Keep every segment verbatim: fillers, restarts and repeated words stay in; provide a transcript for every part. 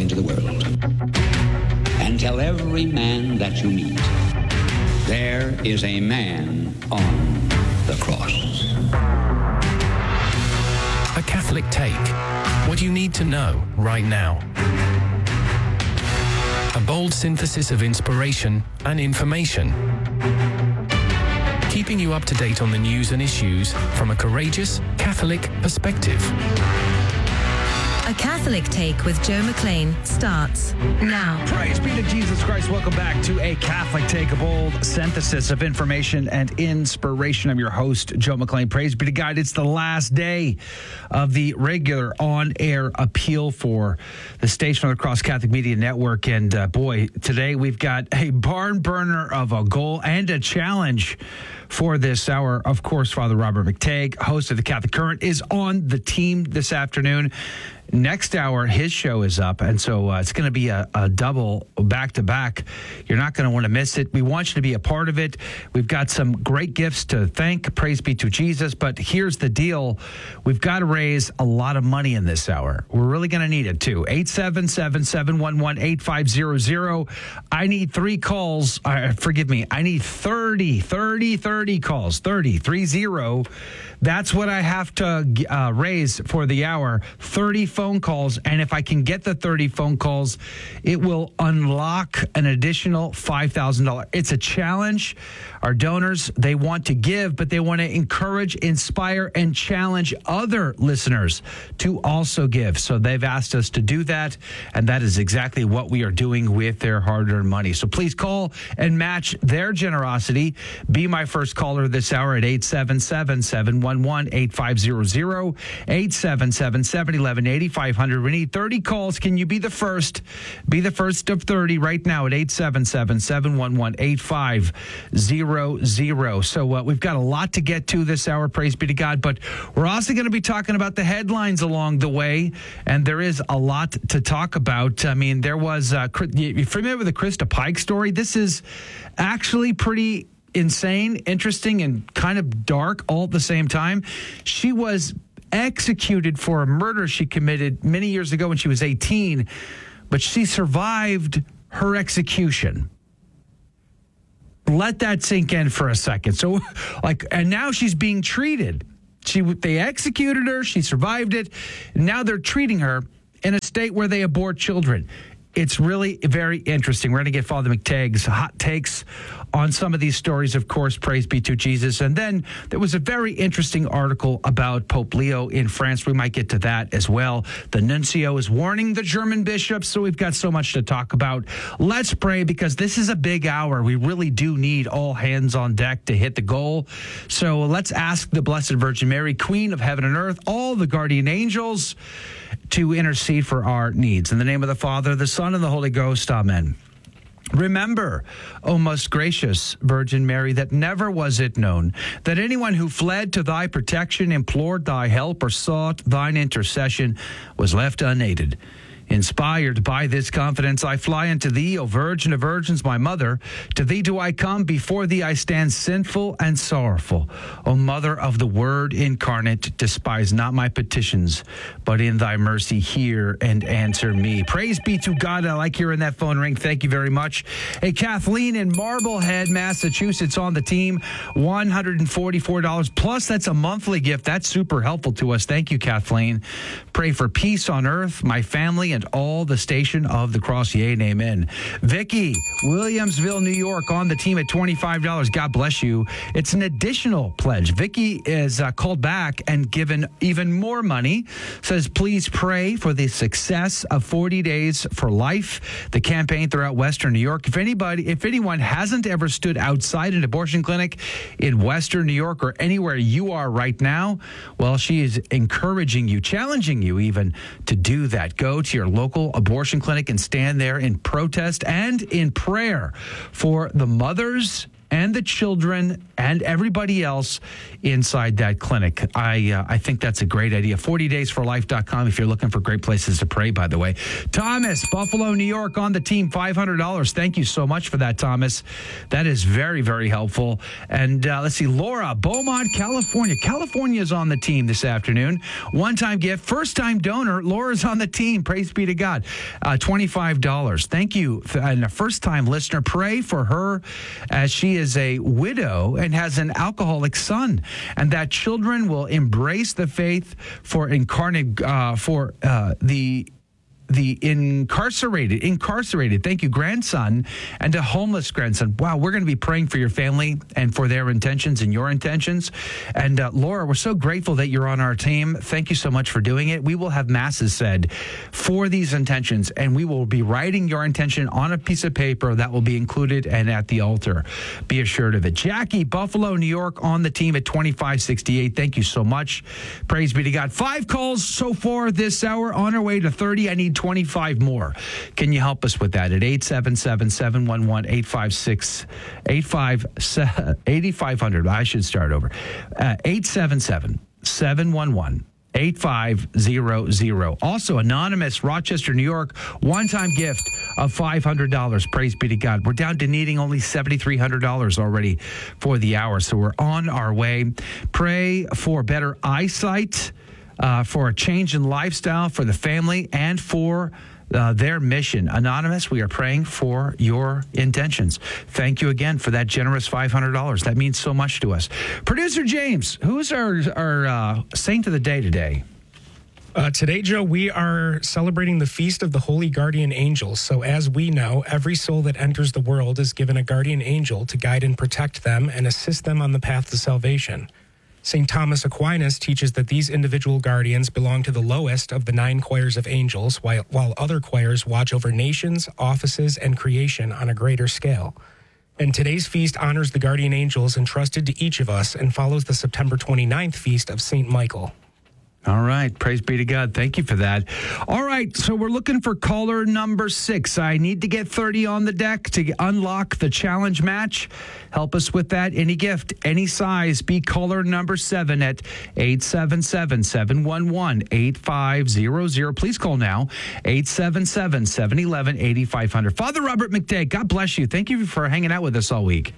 into the world. And tell every man that you meet, there is a man on the cross. A Catholic Take. What you need to know right now. A bold synthesis of inspiration and information. Keeping you up to date on the news and issues from a courageous Catholic perspective. A Catholic Take with Joe McLean starts now. Praise be to Jesus Christ. Welcome back to A Catholic Take, a bold synthesis of information and inspiration. I'm your host, Joe McLean. Praise be to God. It's the last day of the regular on-air appeal for the station on the Cross Catholic Media Network. And uh, boy, today we've got a barn burner of a goal and a challenge for this hour. Of course, Father Robert McTagg, host of the Catholic Current, is on the team this afternoon. Next hour, his show is up, and so uh, it's going to be a, a double back-to-back. You're not going to want to miss it. We want you to be a part of it. We've got some great gifts to thank. Praise be to Jesus. But here's the deal. We've got to raise a lot of money in this hour. We're really going to need it, too. eight seven seven, seven one one, eight five zero zero. I need three calls. Uh, forgive me. I need thirty, thirty, thirty calls. thirty, three zero. That's what I have to uh, raise for the hour. thirty phone calls. And if I can get the thirty phone calls, it will unlock an additional five thousand dollars. It's a challenge. Our donors, they want to give, but they want to encourage, inspire, and challenge other listeners to also give. So they've asked us to do that. And that is exactly what we are doing with their hard-earned money. So please call and match their generosity. Be my first caller this hour at eight seven seven, seven one one, eight five zero zero, eight seven seven, seven one one, eight five zero zero. We need thirty calls. Can you be the first? Be the first of thirty right now at eight seven seven, seven one one, eight five zero zero. So uh, we've got a lot to get to this hour, praise be to God, but we're also going to be talking about the headlines along the way, and there is a lot to talk about. I mean, there was, uh, you familiar with the Krista Pike story? This is actually pretty insane, interesting, and kind of dark all at the same time. She was executed for a murder she committed many years ago when she was eighteen, but she survived her execution. Let that sink in for a second. So, like, and now she's being treated. She, they executed her. She survived it. Now they're treating her in a state where they abort children. It's really very interesting. We're going to get Father McTagg's hot takes on some of these stories, of course, praise be to Jesus. And then there was a very interesting article about Pope Leo in France. We might get to that as well. The nuncio is warning the German bishops, so we've got so much to talk about. Let's pray, because this is a big hour. We really do need all hands on deck to hit the goal. So let's ask the Blessed Virgin Mary, Queen of Heaven and Earth, all the guardian angels, to intercede for our needs. In the name of the Father, the Son, and the Holy Ghost, amen. Remember, O most gracious Virgin Mary, that never was it known that anyone who fled to thy protection, implored thy help, or sought thine intercession was left unaided. Inspired by this confidence, I fly unto thee, O Virgin of Virgins, my mother. To thee do I come, before thee I stand sinful and sorrowful. O Mother of the Word incarnate, despise not my petitions, but in thy mercy hear and answer me. Praise be to God. I like hearing that phone ring. Thank you very much. Hey, Kathleen in Marblehead, Massachusetts, on the team, one hundred forty-four dollars. Plus, that's a monthly gift. That's super helpful to us. Thank you, Kathleen. Pray for peace on earth, my family, and all the station of the cross. Yea and amen. Vicky, Williamsville, New York, on the team at twenty-five dollars. God bless you. It's an additional pledge. Vicky is uh, called back and given even more money. Says, please pray for the success of forty days for Life, the campaign throughout Western New York. If anybody, if anyone hasn't ever stood outside an abortion clinic in Western New York or anywhere you are right now, well, she is encouraging you, challenging you even to do that. Go to your local abortion clinic and stand there in protest and in prayer for the mothers and the children and everybody else inside that clinic. I uh, I think that's a great idea. forty days for life dot com if you're looking for great places to pray, by the way. Thomas, Buffalo, New York, on the team, five hundred dollars. Thank you so much for that, Thomas. That is very, very helpful. And uh, let's see, Laura, Beaumont, California. California is on the team this afternoon. One-time gift, first-time donor. Laura's on the team. Praise be to God. Uh, twenty-five dollars. Thank you. And a first-time listener, pray for her as she is a widow and has an alcoholic son, and that children will embrace the faith for incarnate, uh, for uh, the the incarcerated, incarcerated, thank you, grandson, and a homeless grandson. Wow, we're going to be praying for your family and for their intentions and your intentions. And uh, Laura, we're so grateful that you're on our team. Thank you so much for doing it. We will have masses said for these intentions, and we will be writing your intention on a piece of paper that will be included and at the altar. Be assured of it. Jackie, Buffalo, New York, on the team at twenty-five sixty-eight. Thank you so much. Praise be to God. Five calls so far this hour, on our way to thirty. I need twenty-five more. Can you help us with that at eight seven seven, seven one one, eight five six, eight five hundred? I should start over. Uh, eight seven seven, seven one one, eight five zero zero. Also, anonymous, Rochester, New York, one-time gift of five hundred dollars. Praise be to God. We're down to needing only seven thousand three hundred dollars already for the hour, so we're on our way. Pray for better eyesight, Uh, for a change in lifestyle for the family and for uh, their mission. Anonymous, we are praying for your intentions. Thank you again for that generous five hundred dollars. That means so much to us. Producer James, who's our, our uh, saint of the day today? Uh, today, Joe, we are celebrating the Feast of the Holy Guardian Angels. So as we know, every soul that enters the world is given a guardian angel to guide and protect them and assist them on the path to salvation. Saint Thomas Aquinas teaches that these individual guardians belong to the lowest of the nine choirs of angels, while, while other choirs watch over nations, offices, and creation on a greater scale. And today's feast honors the guardian angels entrusted to each of us and follows the September twenty-ninth feast of Saint Michael. All right. Praise be to God. Thank you for that. All right. So we're looking for caller number six. I need to get thirty on the deck to unlock the challenge match. Help us with that. Any gift, any size. Be caller number seven at eight seven seven, seven one one, eight five zero zero. Please call now. eight seven seven, seven one one, eight five zero zero. Father Robert McDay, God bless you. Thank you for hanging out with us all week.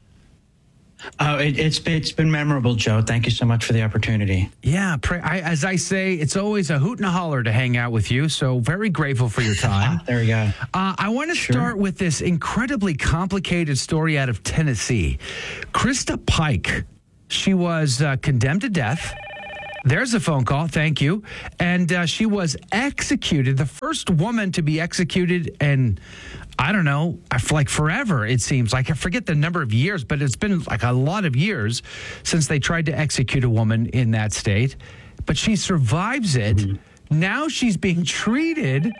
Oh, it, it's been, it's been memorable, Joe. Thank you so much for the opportunity. Yeah, pray, I, as I say, it's always a hoot and a holler to hang out with you. So very grateful for your time. There we go. Uh, I want to Sure. start with this incredibly complicated story out of Tennessee. Krista Pike, she was uh, condemned to death. There's a phone call. Thank you. And uh, she was executed, the first woman to be executed, and I don't know, like forever, it seems like. I forget the number of years, but it's been like a lot of years since they tried to execute a woman in that state. But she survives it. Mm-hmm. Now she's being treated.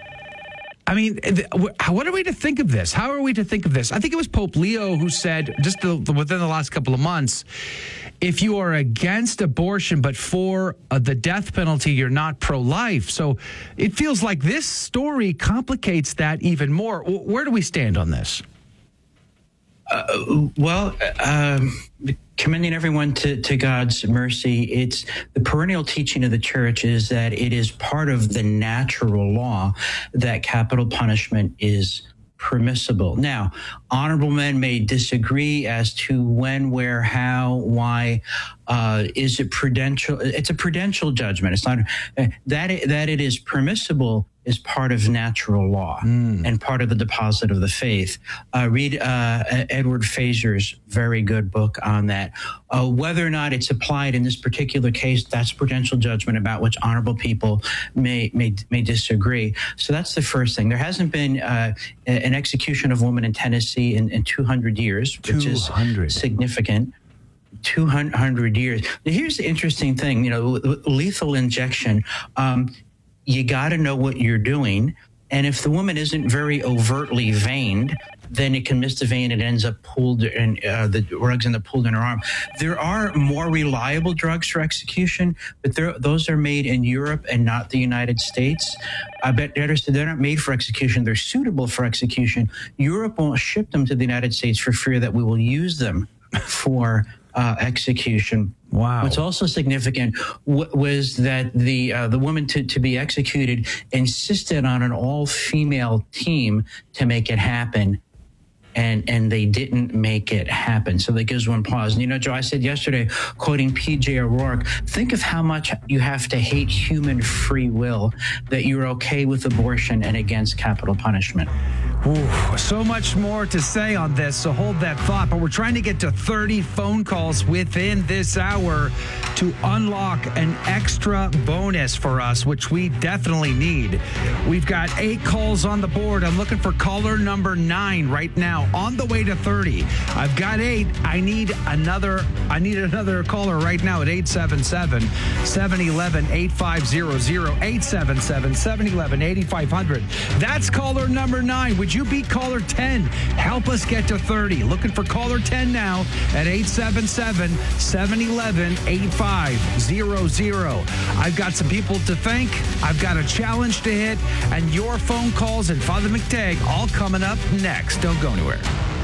I mean, what are we to think of this? How are we to think of this? I think it was Pope Leo who said, just the, within the last couple of months, if you are against abortion but for uh, the death penalty, you're not pro-life. So it feels like this story complicates that even more. Where do we stand on this? Uh, well, um, commending everyone to, to God's mercy, it's the perennial teaching of the church is that it is part of the natural law that capital punishment is permissible. Now, honorable men may disagree as to when, where, how, why. Uh, is it prudential? It's a prudential judgment. It's not uh, that it, that it is permissible is part of natural law mm. and part of the deposit of the faith. Uh, read uh, Edward Fazer's very good book on that. Uh, whether or not it's applied in this particular case, that's prudential judgment about which honorable people may may may disagree. So that's the first thing. There hasn't been uh, an execution of a woman in Tennessee in, in two hundred years, which is significant. two hundred years. Now, here's the interesting thing, you know, lethal injection. Um, you got to know what you're doing. And if the woman isn't very overtly veined, then it can miss the vein. It ends up pulled and uh, the drugs end up pulled in her arm. There are more reliable drugs for execution, but those are made in Europe and not the United States. I bet they're, they're not made for execution. They're suitable for execution. Europe won't ship them to the United States for fear that we will use them for uh, execution. Wow. What's also significant w- was that the uh, the woman to, to be executed insisted on an all-female team to make it happen. And and they didn't make it happen. So that gives one pause. And, you know, Joe, I said yesterday, quoting P J O'Rourke, think of how much you have to hate human free will that you're okay with abortion and against capital punishment. Ooh, so much more to say on this, so hold that thought. But we're trying to get to thirty phone calls within this hour to unlock an extra bonus for us, which we definitely need. We've got eight calls on the board. I'm looking for caller number nine right now, on the way to thirty. I've got eight. I need another. I need another caller right now at eight seven seven, seven one one, eight five zero zero, eight seven seven, seven one one, eight five zero zero. That's caller number nine. Would you be caller ten? Help us get to thirty. Looking for caller ten now at eight seven seven, seven one one, eight five zero zero. I've got some people to thank. I've got a challenge to hit. And your phone calls and Father McTagg all coming up next. Don't go anywhere.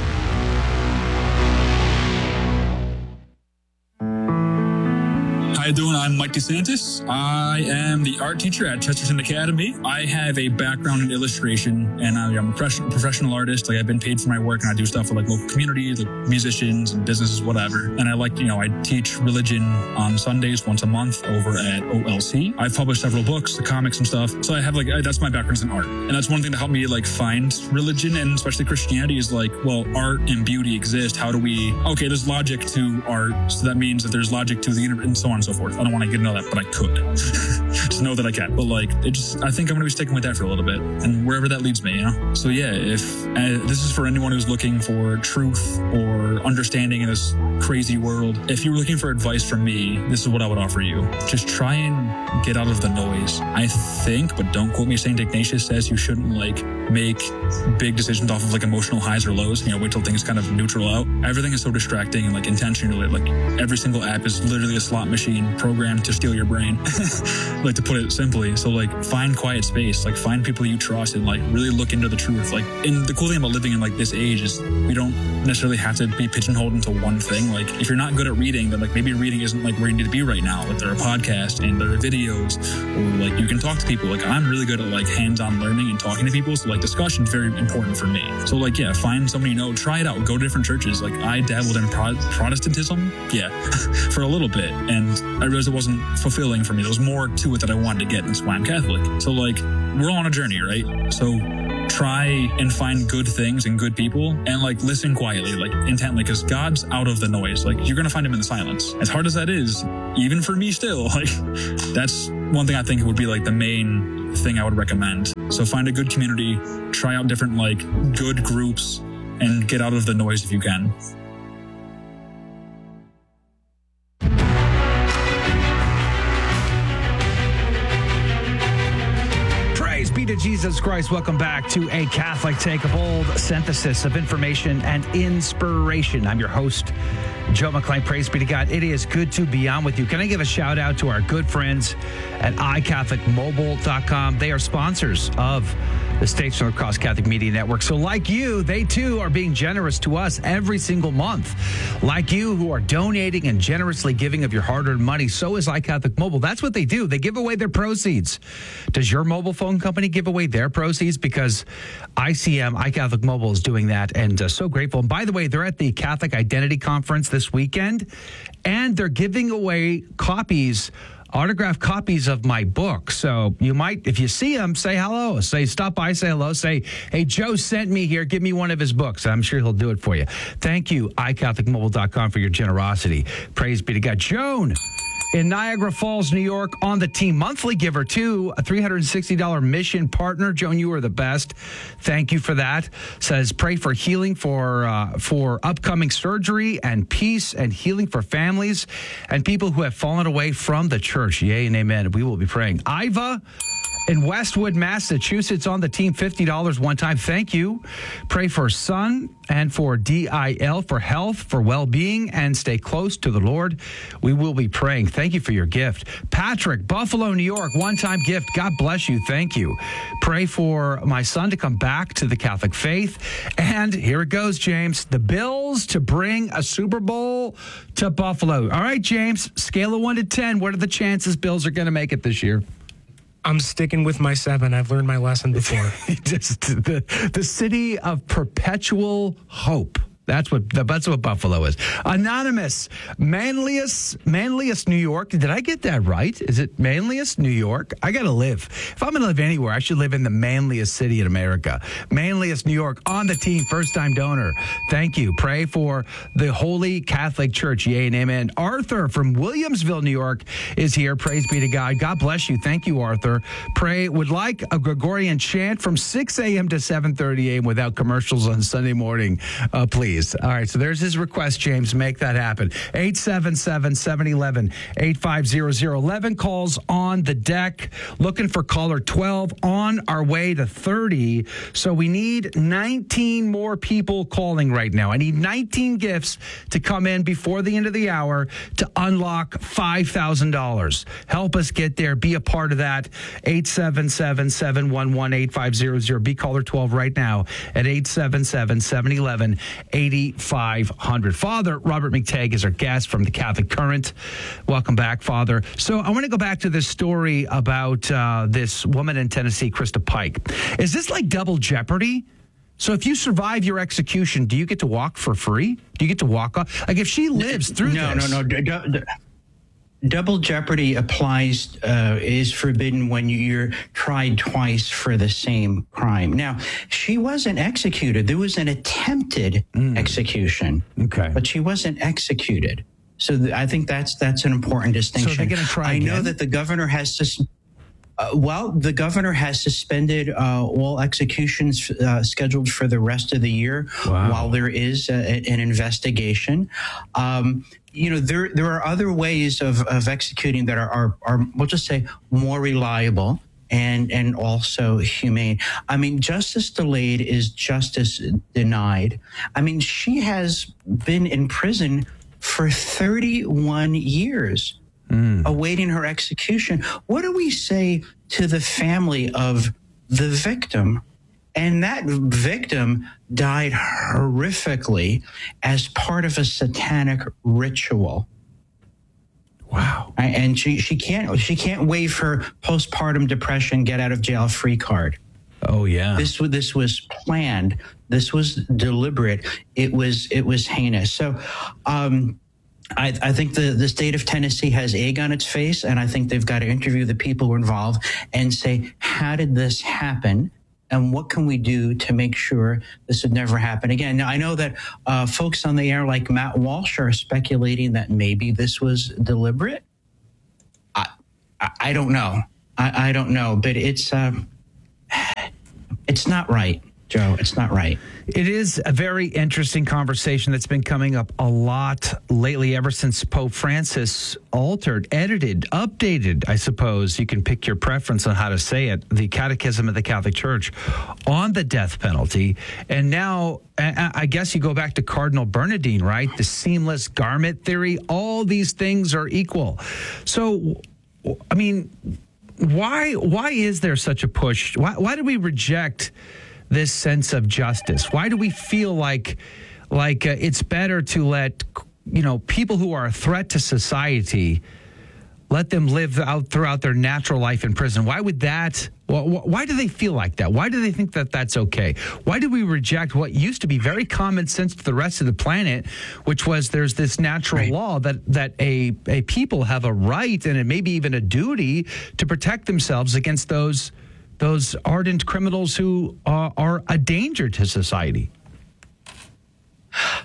How you doing? I'm Mike DeSantis. I am the art teacher at Chesterton Academy. I have a background in illustration, and I'm a professional artist. Like, I've been paid for my work, and I do stuff for like local communities, like musicians and businesses, whatever. And I like, you know, I teach religion on Sundays once a month over at O L C. I've published several books, the comics and stuff. So I have like, that's my background in art. And that's one thing to help me like find religion, and especially Christianity, is like, well, art and beauty exist. How do we, okay, there's logic to art. So that means that there's logic to the universe and so on and so forth. I don't want to get into that, but I could. Just know that I can. But like, it just, I think I'm going to be sticking with that for a little bit, and wherever that leads me, you know? So yeah, if uh, this is for anyone who's looking for truth or understanding in this crazy world, if you're looking for advice from me, this is what I would offer you. Just try and get out of the noise. I think, but don't quote me, Saint Ignatius says you shouldn't like make big decisions off of like emotional highs or lows. You know, wait till things kind of neutral out. Everything is so distracting and like intentionally, like every single app is literally a slot machine programmed to steal your brain. Like, to put it simply. So like, find quiet space, like find people you trust, and like really look into the truth. Like, and the cool thing about living in like this age is we don't necessarily have to be pigeonholed into one thing. Like, if you're not good at reading, then like maybe reading isn't like where you need to be right now. Like, there are podcasts and there are videos, or like you can talk to people. Like, I'm really good at like hands-on learning and talking to people. So like, discussion is very important for me. So like, yeah, find somebody you know, try it out, go to different churches. Like, I dabbled in Pro- Protestantism, yeah, for a little bit, and I realized it wasn't fulfilling for me. There was more to it that I wanted to get, and that's why I'm Catholic. So like, we're all on a journey, right? So try and find good things and good people, and like listen quietly, like intently, because God's out of the noise. Like, you're gonna find him in the silence. As hard as that is, even for me still, like, that's one thing I think would be like the main thing I would recommend. So find a good community, try out different like good groups, and get out of the noise if you can. Be to Jesus Christ. Welcome back to A Catholic Take, a bold synthesis of information and inspiration. I'm your host, Joe McClain. Praise be to God. It is good to be on with you. Can I give a shout out to our good friends at i catholic mobile dot com? They are sponsors of the States North Cross Catholic Media Network. So like you, they too are being generous to us every single month. Like you, who are donating and generously giving of your hard-earned money, so is iCatholic Mobile. That's what they do. They give away their proceeds. Does your mobile phone company give away their proceeds? Because I C M, iCatholic Mobile, is doing that, and uh, so grateful. And by the way, they're at the Catholic Identity Conference this weekend, and they're giving away copies autographed copies of my book. So you might, if you see him, say hello. Say, stop by, say hello. Say, hey, Joe sent me here. Give me one of his books. I'm sure he'll do it for you. Thank you, i catholic mobile dot com, for your generosity. Praise be to God. Joan in Niagara Falls, New York, on the team monthly giver too, a three hundred sixty dollars mission partner. Joan, you are the best. Thank you for that. Says pray for healing for uh, for upcoming surgery and peace and healing for families and people who have fallen away from the church. Yay and amen. We will be praying. Iva in Westwood, Massachusetts, on the team, fifty dollars one time. Thank you. Pray for son and for D I L, for health, for well-being, and stay close to the Lord. We will be praying. Thank you for your gift. Patrick, Buffalo, New York, one-time gift. God bless you. Thank you. Pray for my son to come back to the Catholic faith. And here it goes, James. The Bills to bring a Super Bowl to Buffalo. All right, James, scale of one to ten. What are the chances Bills are going to make it this year? I'm sticking with my seven. I've learned my lesson before. Just the, the city of perpetual hope. That's what that's what Buffalo is. Anonymous, Manlius, Manlius, New York. Did I get that right? Is it Manlius, New York? I got to live. If I'm going to live anywhere, I should live in the manliest city in America. Manlius, New York, on the team, first-time donor. Thank you. Pray for the Holy Catholic Church. Yay and amen. Arthur from Williamsville, New York, is here. Praise be to God. God bless you. Thank you, Arthur. Pray. Would like a Gregorian chant from six a.m. to seven thirty a.m. without commercials on Sunday morning, uh, please. All right, so there's his request, James. Make that happen. eight seven seven, seven one one, eight five zero zero. eleven calls on the deck. Looking for caller twelve, on our way to thirty. So we need nineteen more people calling right now. I need nineteen gifts to come in before the end of the hour to unlock five thousand dollars. Help us get there. Be a part of that. eight seven seven, seven one one, eight five zero zero. Be caller twelve right now at eight seven seven, seven one one, eight five hundred. Father Robert McTagg is our guest from the Catholic Current. Welcome back, Father. So I want to go back to this story about uh, this woman in Tennessee, Krista Pike. Is this like double jeopardy? So if you survive your execution, do you get to walk for free? Do you get to walk off? Like if she lives through no, this. No, no, no. D- d- Double jeopardy applies, uh, is forbidden when you're tried twice for the same crime. Now, she wasn't executed. There was an attempted mm. execution, okay, but she wasn't executed. So th- I think that's that's an important distinction. So they're going to try I again? know that the governor has to. Uh, well, the governor has suspended uh, all executions uh, scheduled for the rest of the year wow. while there is a, an investigation. Um, you know, there there are other ways of, of executing that are, are, are, we'll just say, more reliable and and also humane. I mean, justice delayed is justice denied. I mean, she has been in prison for thirty-one years. Mm. Awaiting her execution. What do we say to the family of the victim? And that victim died horrifically as part of a satanic ritual. Wow. And she, she can't she can't waive her postpartum depression, get out of jail free card. Oh yeah. This was this was planned. This was deliberate. It was it was heinous. So um I, I think the, the state of Tennessee has egg on its face, and I think they've got to interview the people who are involved and say, how did this happen? And what can we do to make sure this would never happen again? Now, I know that uh, folks on the air like Matt Walsh are speculating that maybe this was deliberate. I, I, I don't know. I, I don't know, but it's uh, it's not right, Joe. It's not right. It is a very interesting conversation that's been coming up a lot lately, ever since Pope Francis altered, edited, updated, I suppose you can pick your preference on how to say it, the Catechism of the Catholic Church on the death penalty. And now, I guess you go back to Cardinal Bernardine, right? The seamless garment theory, all these things are equal. So, I mean, why why is there such a push? Why, why do we reject this sense of justice? Why do we feel like like uh, it's better to let, you know, people who are a threat to society, let them live out throughout their natural life in prison? Why would that, well, why do they feel like that? Why do they think that that's okay? Why do we reject what used to be very common sense to the rest of the planet, which was there's this natural right. law that, that a, a people have a right and maybe even a duty to protect themselves against those those ardent criminals who uh, are a danger to society?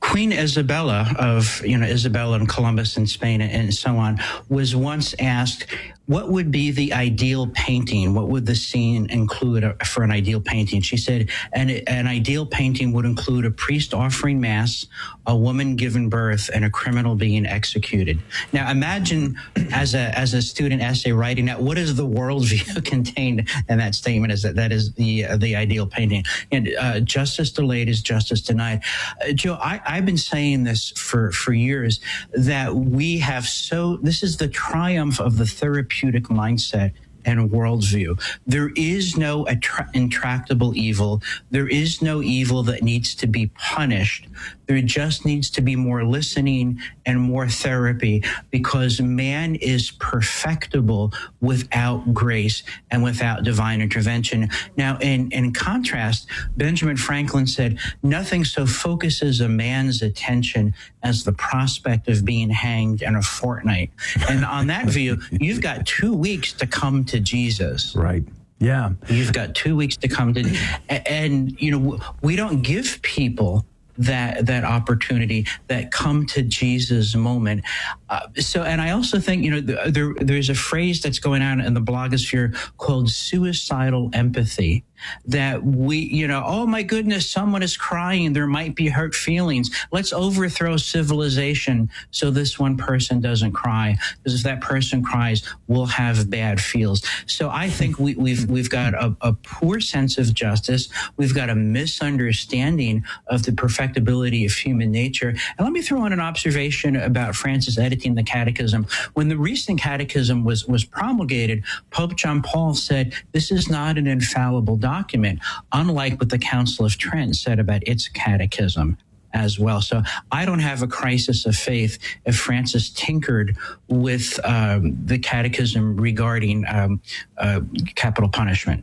Queen Isabella of, you know, Isabella and Columbus in Spain and so on, was once asked, what would be the ideal painting? What would the scene include for an ideal painting? She said, an, an ideal painting would include a priest offering mass, a woman giving birth, and a criminal being executed. Now, imagine as a as a student essay writing that, what is the worldview contained in that statement? Is that that is the uh, the ideal painting? And uh, justice delayed is justice denied. Uh, Joe, I, I've been saying this for for years, that we have so. This is the triumph of the therapeutic mindset and worldview. There is no attra- intractable evil. There is no evil that needs to be punished. There just needs to be more listening and more therapy, because man is perfectible without grace and without divine intervention. Now, in, in contrast, Benjamin Franklin said, nothing so focuses a man's attention as the prospect of being hanged in a fortnight. And on that view, you've got two weeks to come to Jesus. Right. Yeah. You've got two weeks to come to, and, you know, we don't give people that that opportunity, that come to Jesus moment. Uh, so, and I also think, you know, there there's a phrase that's going on in the blogosphere called suicidal empathy. That we, you know, oh my goodness, someone is crying, there might be hurt feelings. Let's overthrow civilization so this one person doesn't cry. Because if that person cries, we'll have bad feels. So I think we, we've we've got a, a poor sense of justice. We've got a misunderstanding of the perfectibility of human nature. And let me throw in an observation about Francis editing the Catechism. When the recent Catechism was was promulgated, Pope John Paul said, this is not an infallible document. document, unlike what the Council of Trent said about its catechism as well. So I don't have a crisis of faith if Francis tinkered with um, the catechism regarding um, uh, capital punishment.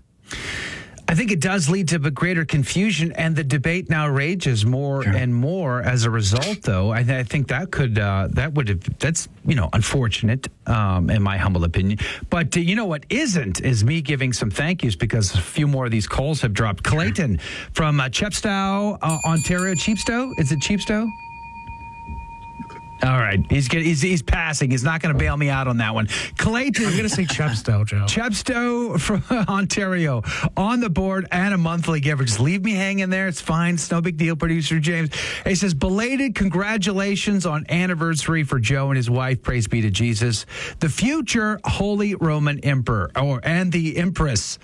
I think it does lead to greater confusion, and the debate now rages more sure. and more as a result. Though I, th- I think that could uh, that would have that's you know unfortunate um, in my humble opinion. But uh, you know what isn't is me giving some thank yous, because a few more of these calls have dropped. Clayton from uh, Chepstow, uh, Ontario. Cheapstow? Is it Cheapstow? All right, he's get, he's he's passing. He's not going to bail me out on that one. Clayton, I'm going to say Chepstow, Joe. Chepstow from Ontario on the board and a monthly giver. Just leave me hanging there. It's fine. It's no big deal. Producer James. He says, belated congratulations on anniversary for Joe and his wife. Praise be to Jesus, the future Holy Roman Emperor, or and the Empress.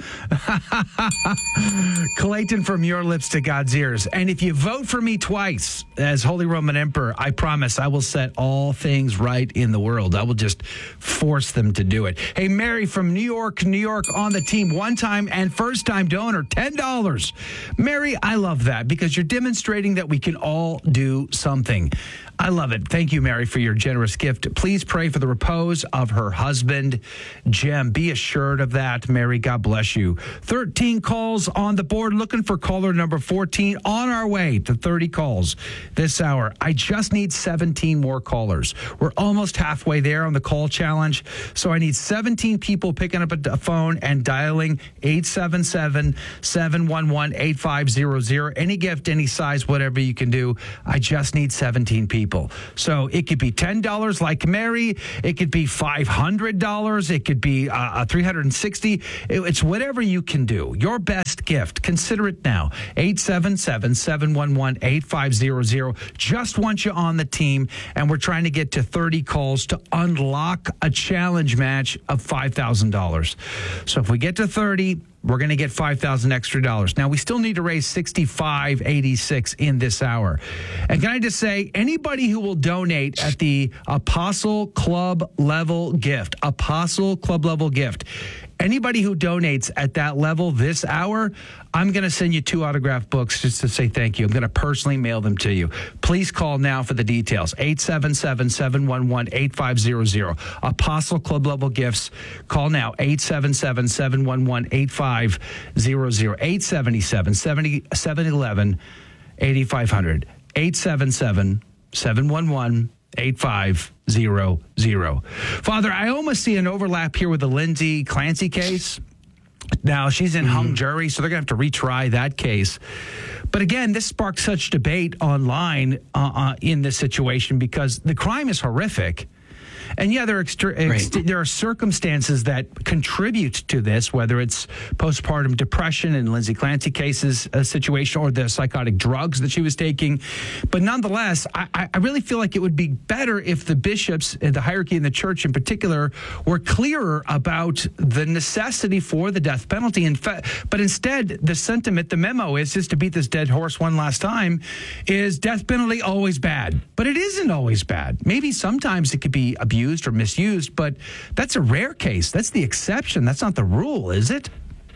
Clayton, from your lips to God's ears. And if you vote for me twice as Holy Roman Emperor, I promise I will set all things right in the world. I will just force them to do it. Hey, Mary from New York, New York on the team, one time and first time donor, ten dollars. Mary, I love that, because you're demonstrating that we can all do something. I love it. Thank you, Mary, for your generous gift. Please pray for the repose of her husband, Jim. Be assured of that, Mary. God bless you. thirteen calls on the board. Looking for caller number fourteen. On our way to thirty calls this hour. I just need seventeen more callers. We're almost halfway there on the call challenge. So I need seventeen people picking up a phone and dialing eight seven seven, seven one one, eight five zero zero. Any gift, any size, whatever you can do. I just need seventeen people. So it could be ten dollars like Mary. It could be five hundred dollars. It could be uh, three hundred sixty dollars. It, it's whatever you can do. Your best gift. Consider it now. eight seven seven, seven one one, eight five zero zero. Just want you on the team, and we're trying to get to thirty calls to unlock a challenge match of five thousand dollars. So if we get to thirty, we're going to get five thousand dollars extra dollars. Now, we still need to raise sixty-five eighty-six in this hour. And can I just say, anybody who will donate at the Apostle Club level gift, Apostle Club level gift, anybody who donates at that level this hour, I'm going to send you two autographed books just to say thank you. I'm going to personally mail them to you. Please call now for the details. eight seven seven, seven one one, eight five zero zero. Apostle Club level gifts. Call now. eight seven seven, seven one one, eight five zero zero. eight seven seven, seven one one, eight five zero zero. eight seven seven, seven one one, eight five zero zero. Father, I almost see an overlap here with the Lindsay Clancy case. Now, she's in mm-hmm. hung jury, so they're going to have to retry that case. But again, this sparked such debate online uh, uh, in this situation because the crime is horrific. And yeah, there are, extra, ex- right. there are circumstances that contribute to this, whether it's postpartum depression in Lindsay Clancy case's uh, situation or the psychotic drugs that she was taking. But nonetheless, I, I really feel like it would be better if the bishops, the hierarchy in the church in particular, were clearer about the necessity for the death penalty. In fa- but instead, the sentiment, the memo is, just to beat this dead horse one last time, is death penalty always bad. But it isn't always bad. Maybe sometimes it could be abused or misused, but that's a rare case. That's the exception. That's not the rule, is it?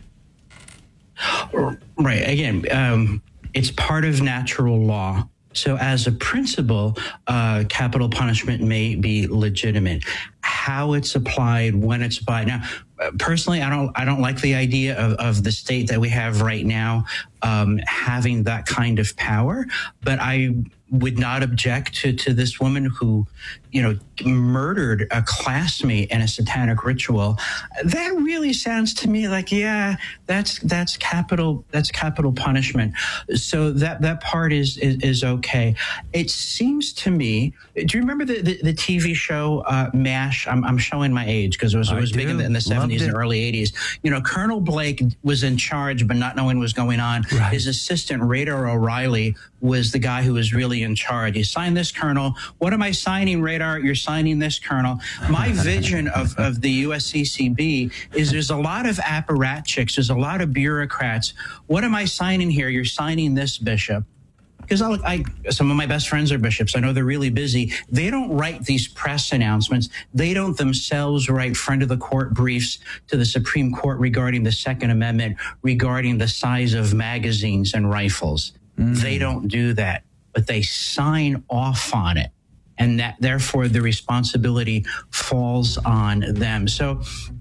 Right. Again, um, it's part of natural law. So as a principle, uh, capital punishment may be legitimate. How it's applied, when it's applied. Now, personally, I don't I don't like the idea of, of the state that we have right now um, having that kind of power, but I would not object to, to this woman who, you know, murdered a classmate in a satanic ritual. That really sounds to me like, yeah, that's that's capital that's capital punishment. So that that part is is, is okay. It seems to me. Do you remember the the, the T V show uh, MASH? I'm, I'm showing my age because it was it was big in the, in the seventies and early eighties. You know, Colonel Blake was in charge, but not knowing what was going on. Right. His assistant Radar O'Reilly was the guy who was really in charge. You sign this, Colonel. What am I signing, Radar? You're signing this, Colonel. My vision of, of the U S C C B is there's a lot of apparatchiks. There's a lot of bureaucrats. What am I signing here? You're signing this, Bishop. Because I, I, some of my best friends are bishops. I know they're really busy. They don't write these press announcements. They don't themselves write front of the court briefs to the Supreme Court regarding the Second Amendment, regarding the size of magazines and rifles. Mm-hmm. They don't do that, but they sign off on it. And that, therefore, the responsibility falls on them. So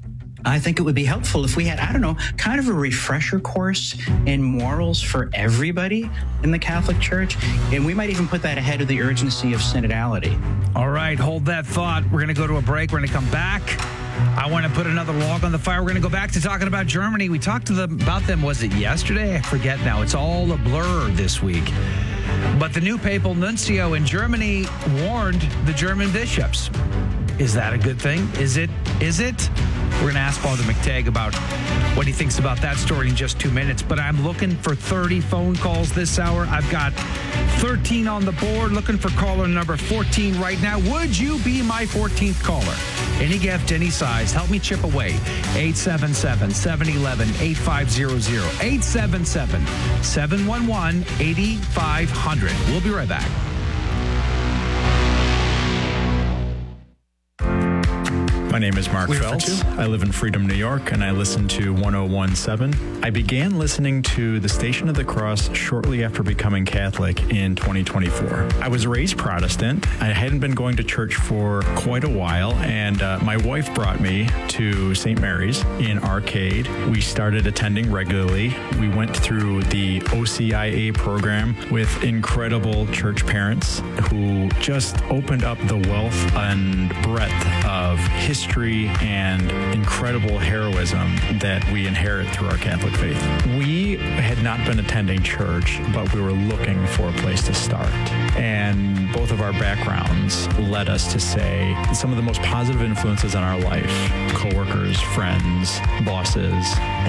I think it would be helpful if we had, I don't know, kind of a refresher course in morals for everybody in the Catholic Church. And we might even put that ahead of the urgency of synodality. All right, hold that thought. We're going to go to a break. We're going to come back. I want to put another log on the fire. We're going to go back to talking about Germany. We talked to them about them, was it yesterday? I forget now. It's all a blur this week. But the new papal nuncio in Germany warned the German bishops. Is that a good thing? Is it? Is it? We're going to ask Father McTagg about what he thinks about that story in just two minutes. But I'm looking for thirty phone calls this hour. I've got thirteen on the board, looking for caller number fourteen right now. Would you be my fourteenth caller? Any gift, any size. Help me chip away. eight seven seven, seven one one, eight five zero zero. eight seven seven, seven one one, eight five zero zero. We'll be right back. My name is Mark Phelps. I live in Freedom, New York, and I listen to one oh one point seven. I began listening to the Station of the Cross shortly after becoming Catholic in twenty twenty-four. I was raised Protestant. I hadn't been going to church for quite a while, and uh, my wife brought me to Saint Mary's in Arcade. We started attending regularly. We went through the O C I A program with incredible church parents who just opened up the wealth and breadth of history and incredible heroism that we inherit through our Catholic faith. We had not been attending church, but we were looking for a place to start. And both of our backgrounds led us to say some of the most positive influences in our life, coworkers, friends, bosses,